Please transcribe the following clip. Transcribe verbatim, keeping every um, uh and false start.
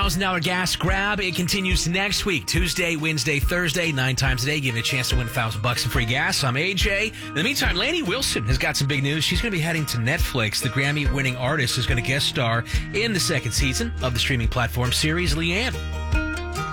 thousand dollars gas grab. It continues next week, Tuesday, Wednesday, Thursday, nine times a day. Give you a chance to win a thousand bucks in free gas. I'm A J. In the meantime, Lainey Wilson has got some big news. She's going to be heading to Netflix. The Grammy-winning artist is going to guest star in the second season of the streaming platform series Leanne.